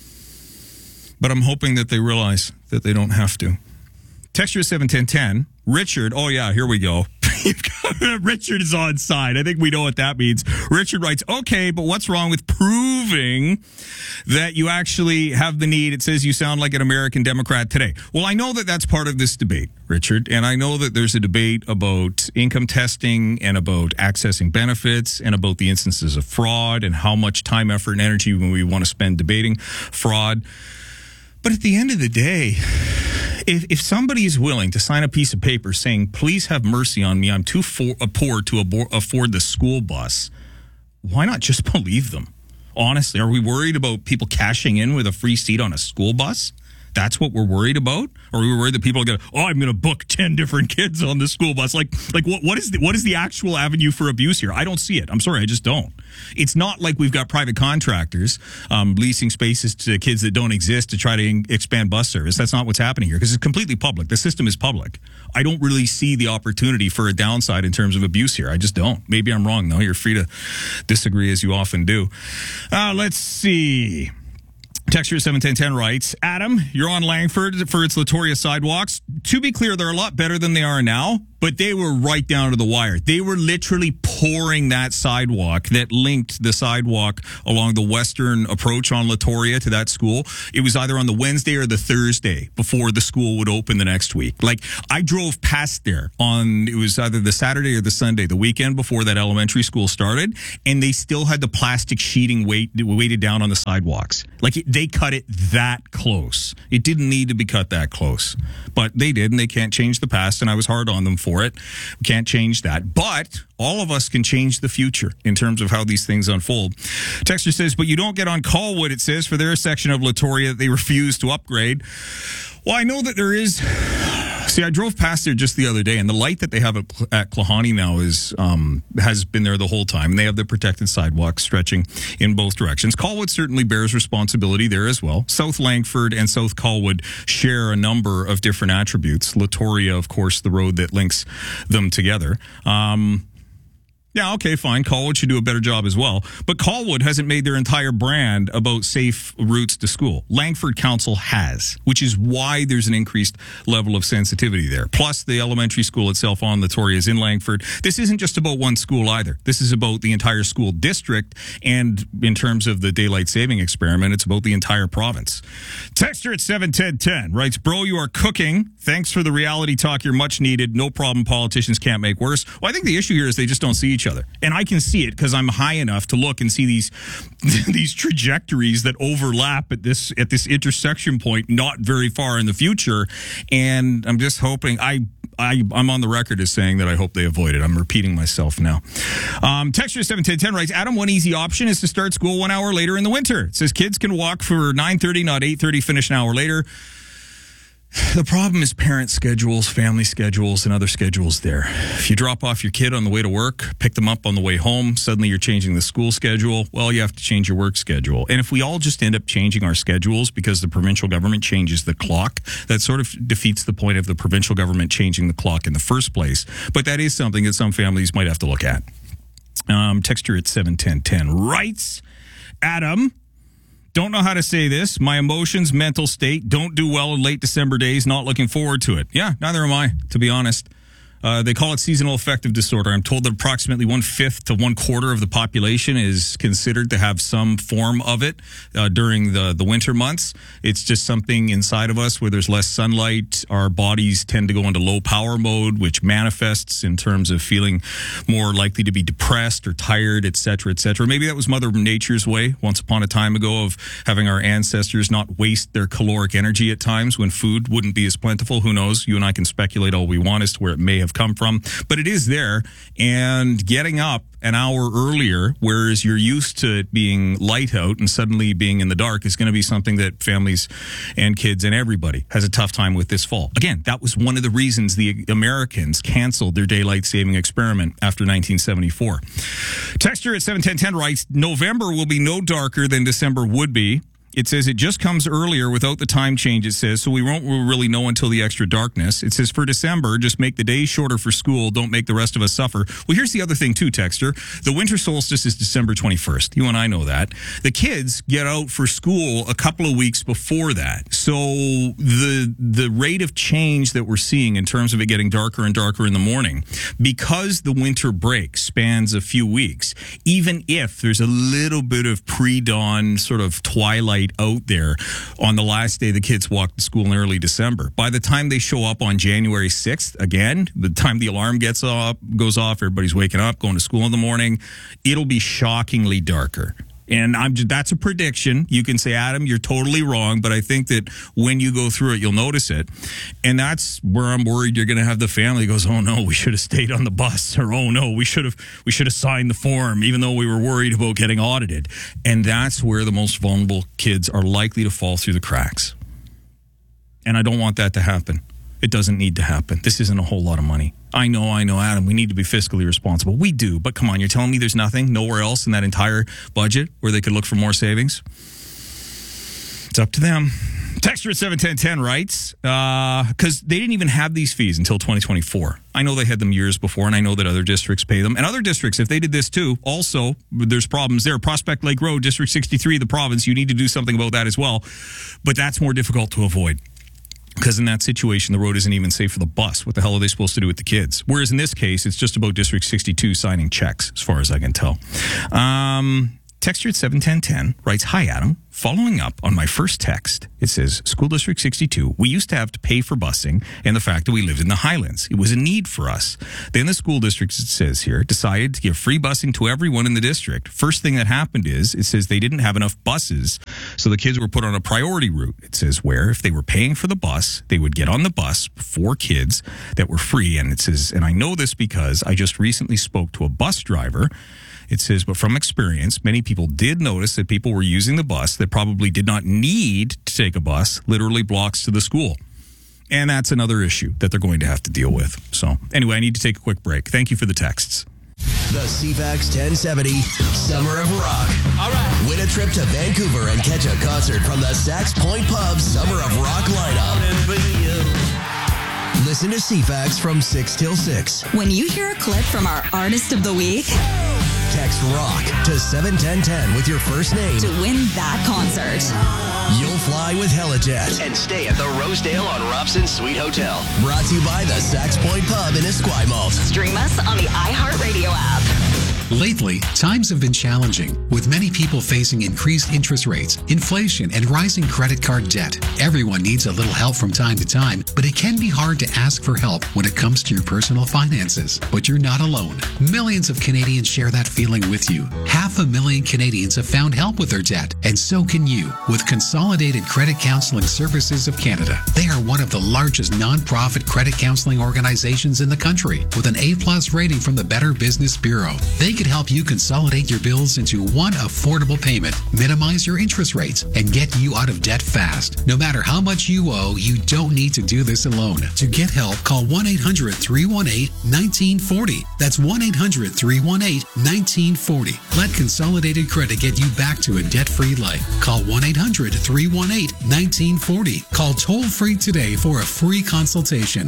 But I'm hoping that they realize that they don't have to. Texture 71010. Richard, oh yeah, here we go. Richard is on side. I think we know what that means. Richard writes, okay, but what's wrong with proving that you actually have the need? It says you sound like an American Democrat today. Well, I know that that's part of this debate, Richard, and I know that there's a debate about income testing and about accessing benefits and about the instances of fraud and how much time, effort, and energy we want to spend debating fraud. But at the end of the day, if somebody is willing to sign a piece of paper saying, please have mercy on me, I'm too poor to afford the school bus, why not just believe them? Honestly, are we worried about people cashing in with a free seat on a school bus? That's what we're worried about? Or are we worried that people are going to, I'm going to book 10 different kids on the school bus? Like what is the actual avenue for abuse here? I don't see it. I'm sorry, I just don't. It's not like we've got private contractors leasing spaces to kids that don't exist to try to expand bus service. That's not what's happening here because it's completely public. The system is public. I don't really see the opportunity for a downside in terms of abuse here. I just don't. Maybe I'm wrong, though. You're free to disagree as you often do. Let's see. Texture 71010 writes, Adam, you're on Langford for its Latoria sidewalks. To be clear, they're a lot better than they are now, but they were right down to the wire. They were literally pouring that sidewalk that linked the sidewalk along the western approach on Latoria to that school. It was either on the Wednesday or the Thursday before the school would open the next week. Like, I drove past there it was either the Saturday or the Sunday, the weekend before that elementary school started, and they still had the plastic sheeting weighted down on the sidewalks. Like, they cut it that close. It didn't need to be cut that close, but they did, and they can't change the past, and I was hard on them for it. We can't change that, but all of us can change the future in terms of how these things unfold. Texter says, but you don't get on Colwood, it says, for their section of Latoria that they refuse to upgrade. Well, I know that there is... See, I drove past there just the other day, and the light that they have at Klahani now has been there the whole time. And they have the protected sidewalks stretching in both directions. Colwood certainly bears responsibility there as well. South Langford and South Colwood share a number of different attributes. Latoria, of course, the road that links them together. Yeah, okay, fine. Colwood should do a better job as well. But Colwood hasn't made their entire brand about safe routes to school. Langford Council has, which is why there's an increased level of sensitivity there. Plus, the elementary school itself on Latoria is in Langford. This isn't just about one school either. This is about the entire school district, and in terms of the daylight saving experiment, it's about the entire province. Texter at 71010 writes, bro, you are cooking. Thanks for the reality talk. You're much needed. No problem. Politicians can't make worse. Well, I think the issue here is they just don't see each other. And I can see it because I'm high enough to look and see these trajectories that overlap at this intersection point not very far in the future. And I'm just hoping I'm on the record as saying that I hope they avoid it. I'm repeating myself now. Texture 71010 writes, Adam, one easy option is to start school 1 hour later in the winter. It says kids can walk for 9:30, not 8:30, finish an hour later. The problem is parent schedules, family schedules, and other schedules there. If you drop off your kid on the way to work, pick them up on the way home, suddenly you're changing the school schedule. Well, you have to change your work schedule. And if we all just end up changing our schedules because the provincial government changes the clock, that sort of defeats the point of the provincial government changing the clock in the first place. But that is something that some families might have to look at. Texture at 71010 writes, Adam, don't know how to say this. My emotions, mental state, don't do well in late December days. Not looking forward to it. Yeah, neither am I, to be honest. They call it seasonal affective disorder. I'm told that approximately 1/5 to 1/4 of the population is considered to have some form of it during the winter months. It's just something inside of us where there's less sunlight. Our bodies tend to go into low power mode, which manifests in terms of feeling more likely to be depressed or tired, et cetera, et cetera. Maybe that was Mother Nature's way once upon a time ago of having our ancestors not waste their caloric energy at times when food wouldn't be as plentiful. Who knows? You and I can speculate all we want as to where it may have come from, but it is there. And getting up an hour earlier, whereas you're used to it being light out and suddenly being in the dark, is going to be something that families and kids and everybody has a tough time with this fall. Again, that was one of the reasons the Americans canceled their daylight saving experiment after 1974. Texture at 71010 writes, November will be no darker than December would be. It says it just comes earlier without the time change, it says, so we won't really know until the extra darkness. It says for December, just make the days shorter for school. Don't make the rest of us suffer. Well, here's the other thing too, Texter. The winter solstice is December 21st. You and I know that. The kids get out for school a couple of weeks before that. So the rate of change that we're seeing in terms of it getting darker and darker in the morning, because the winter break spans a few weeks, even if there's a little bit of pre-dawn sort of twilight out there on the last day the kids walk to school in early December, by the time they show up on January 6th, again, the time the alarm goes off, everybody's waking up, going to school in the morning, it'll be shockingly darker. And that's a prediction. You can say, Adam, you're totally wrong, but I think that when you go through it, you'll notice it. And that's where I'm worried you're going to have the family goes, oh no, we should have stayed on the bus, or oh no, we should have signed the form, even though we were worried about getting audited. And that's where the most vulnerable kids are likely to fall through the cracks. And I don't want that to happen. It doesn't need to happen. This isn't a whole lot of money. I know, Adam, we need to be fiscally responsible. We do, but come on, you're telling me there's nowhere else in that entire budget where they could look for more savings? It's up to them. Texter at 71010 writes, because they didn't even have these fees until 2024. I know they had them years before, and I know that other districts pay them. And other districts, if they did this too, also, there's problems there. Prospect Lake Road, District 63, the province, you need to do something about that as well. But that's more difficult to avoid. Because in that situation, the road isn't even safe for the bus. What the hell are they supposed to do with the kids? Whereas in this case, it's just about District 62 signing checks, as far as I can tell. Texter at 71010 writes, hi, Adam. Following up on my first text, it says, School District 62, we used to have to pay for busing and the fact that we lived in the Highlands. It was a need for us. Then the school district, it says here, decided to give free busing to everyone in the district. First thing that happened is, it says they didn't have enough buses, so the kids were put on a priority route. It says where, if they were paying for the bus, they would get on the bus for kids that were free. And it says, and I know this because I just recently spoke to a bus driver. It says, but from experience, many people did notice that people were using the bus that probably did not need to take a bus, literally blocks to the school. And that's another issue that they're going to have to deal with. So anyway, I need to take a quick break. Thank you for the texts. The CFAX 1070 Summer of Rock. All right. Win a trip to Vancouver and catch a concert from the Sax Point Pub Summer of Rock lineup. Listen to CFAX from 6 till 6. When you hear a clip from our Artist of the Week, text ROCK to 71010 with your first name to win that concert. You'll fly with Helijet and stay at the Rosedale on Robson Suite Hotel. Brought to you by the Sax Point Pub in Esquimalt. Stream us on the iHeartRadio app. Lately, times have been challenging, with many people facing increased interest rates, inflation, and rising credit card debt. Everyone needs a little help from time to time, but it can be hard to ask for help when it comes to your personal finances. But you're not alone. Millions of Canadians share that feeling with you. 500,000 Canadians have found help with their debt, and so can you, with Consolidated Credit Counseling Services of Canada. They are one of the largest non-profit credit counseling organizations in the country, with an A+ rating from the Better Business Bureau. They could help you consolidate your bills into one affordable payment, minimize your interest rates, and get you out of debt fast. No matter how much you owe, you don't need to do this alone. To get help, call 1-800-318-1940. That's 1-800-318-1940. Let Consolidated Credit get you back to a debt-free life. Call 1-800-318-1940. Call toll-free today for a free consultation.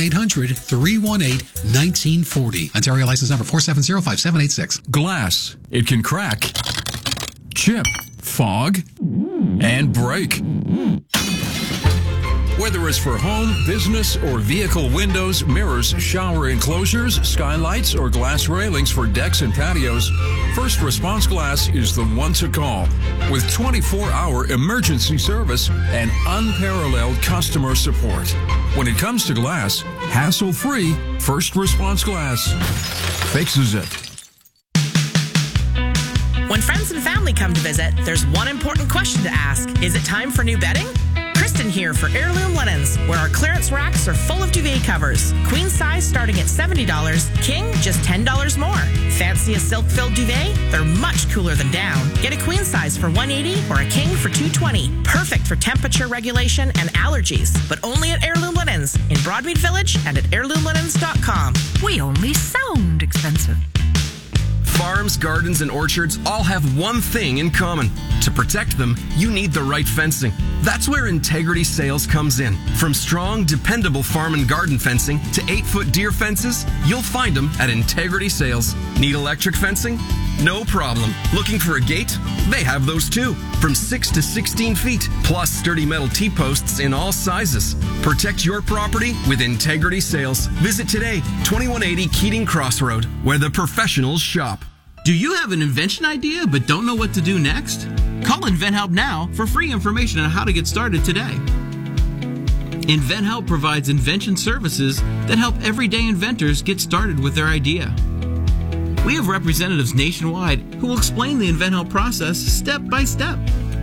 1-800-318-1940. Ontario license number 4705786. Glass. It can crack, chip, fog, and break. Whether it's for home, business, or vehicle windows, mirrors, shower enclosures, skylights, or glass railings for decks and patios, First Response Glass is the one to call. With 24-hour emergency service and unparalleled customer support. When it comes to glass, hassle-free, First Response Glass fixes it. When friends and family come to visit, there's one important question to ask. Is it time for new bedding? Kristen here for Heirloom Linens, where our clearance racks are full of duvet covers. Queen size starting at $70, king just $10 more. Fancy a silk-filled duvet? They're much cooler than down. Get a queen size for $180 or a king for $220. Perfect for temperature regulation and allergies, but only at Heirloom Linens in Broadmead Village and at heirloomlinens.com. We only sound expensive. Farms, gardens, and orchards all have one thing in common. To protect them, you need the right fencing. That's where Integrity Sales comes in. From strong, dependable farm and garden fencing to 8-foot deer fences, you'll find them at Integrity Sales. Need electric fencing? No problem. Looking for a gate? They have those too. From 6 to 16 feet, plus sturdy metal T-posts in all sizes. Protect your property with Integrity Sales. Visit today, 2180 Keating Crossroad, where the professionals shop. Do you have an invention idea but don't know what to do next? Call InventHelp now for free information on how to get started today. InventHelp provides invention services that help everyday inventors get started with their idea. We have representatives nationwide who will explain the InventHelp process step by step.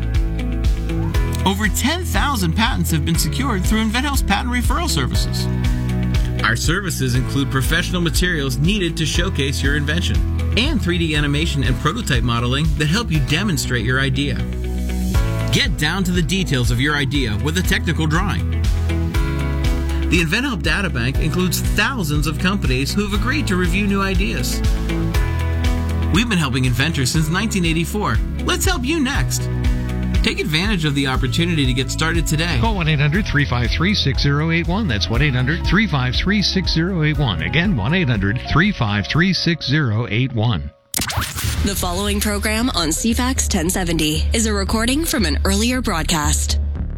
Over 10,000 patents have been secured through InventHelp's patent referral services. Our services include professional materials needed to showcase your invention and 3D animation and prototype modeling that help you demonstrate your idea. Get down to the details of your idea with a technical drawing. The InventHelp Databank includes thousands of companies who have agreed to review new ideas. We've been helping inventors since 1984. Let's help you next. Take advantage of the opportunity to get started today. Call 1-800-353-6081. That's 1-800-353-6081. Again, 1-800-353-6081. The following program on CFAX 1070 is a recording from an earlier broadcast.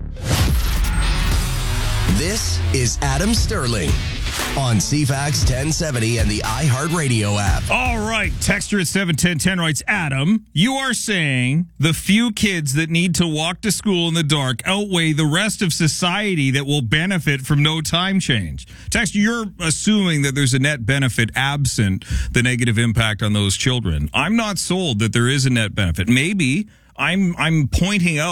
This is Adam Sterling on CFAX 1070 and the iHeartRadio app. All right. Texter at 71010 writes, Adam, you are saying the few kids that need to walk to school in the dark outweigh the rest of society that will benefit from no time change. Texter, you're assuming that there's a net benefit absent the negative impact on those children. I'm not sold that there is a net benefit. Maybe I'm pointing out